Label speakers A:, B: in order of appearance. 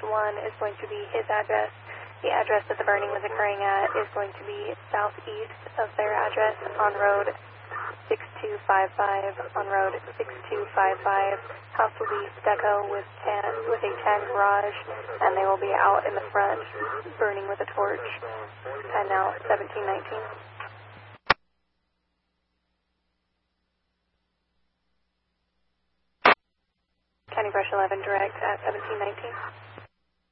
A: 1 is going to be his address. The address that the burning was occurring at is going to be southeast of their address on road 6255. On road 6255, house will be stucco with a tan garage, and they will be out in the front burning with a torch. And now 1719. County Brush 11 direct at 1719.